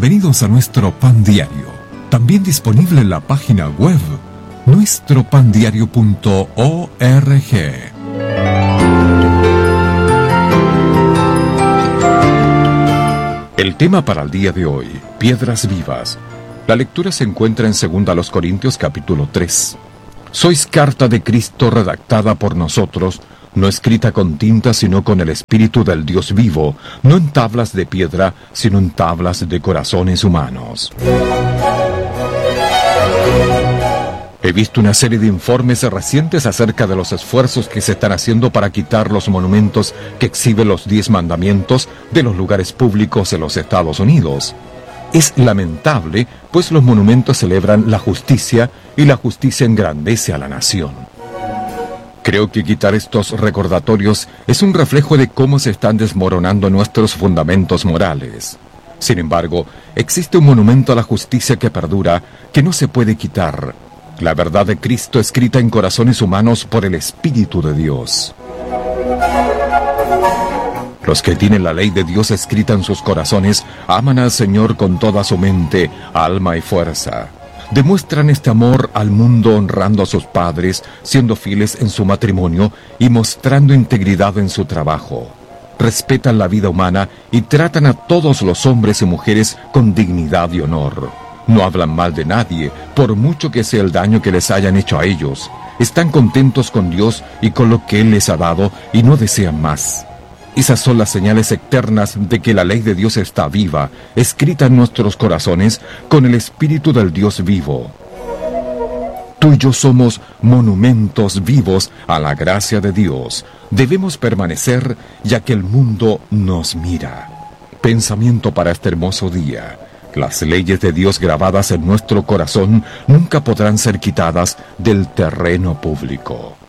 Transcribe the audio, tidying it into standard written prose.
Bienvenidos a nuestro Pan Diario, también disponible en la página web nuestropandiario.org. El tema para el día de hoy, piedras vivas. La lectura se encuentra en 2 Corintios capítulo 3. Sois carta de Cristo redactada por nosotros, no escrita con tinta sino con el Espíritu del Dios vivo, no en tablas de piedra, sino en tablas de corazones humanos. He visto una serie de informes recientes acerca de los esfuerzos que se están haciendo para quitar los monumentos que exhiben los 10 mandamientos de los lugares públicos en los Estados Unidos. Es lamentable, pues los monumentos celebran la justicia y la justicia engrandece a la nación. Creo que quitar estos recordatorios es un reflejo de cómo se están desmoronando nuestros fundamentos morales. Sin embargo, existe un monumento a la justicia que perdura, que no se puede quitar. La verdad de Cristo escrita en corazones humanos por el Espíritu de Dios. Los que tienen la ley de Dios escrita en sus corazones aman al Señor con toda su mente, alma y fuerza. Demuestran este amor al mundo honrando a sus padres, siendo fieles en su matrimonio y mostrando integridad en su trabajo. Respetan la vida humana y tratan a todos los hombres y mujeres con dignidad y honor. No hablan mal de nadie, por mucho que sea el daño que les hayan hecho a ellos. Están contentos con Dios y con lo que Él les ha dado y no desean más. Esas son las señales eternas de que la ley de Dios está viva, escrita en nuestros corazones con el Espíritu del Dios vivo. Tú y yo somos monumentos vivos a la gracia de Dios. Debemos permanecer ya que el mundo nos mira. Pensamiento para este hermoso día. Las leyes de Dios grabadas en nuestro corazón nunca podrán ser quitadas del terreno público.